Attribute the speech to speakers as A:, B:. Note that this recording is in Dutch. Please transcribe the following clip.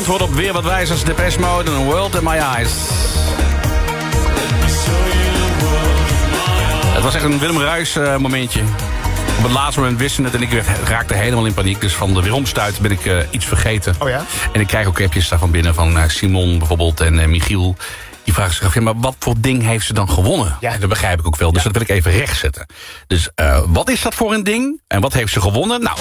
A: antwoord op weer wat wijzers. Depeche Mode en A World in My Eyes. Het was echt een Willem Ruijs momentje. Op het laatste moment wisten het en ik raakte helemaal in paniek. Dus van de weeromstuit ben ik iets vergeten.
B: Oh ja?
A: En ik krijg ook appjes daarvan binnen van Simon bijvoorbeeld en Michiel. Die vragen zich af, ja, maar wat voor ding heeft ze dan gewonnen?
B: Ja.
A: Dat begrijp ik ook wel, dus dat wil ik even rechtzetten. Dus wat is dat voor een ding? En wat heeft ze gewonnen? Nou,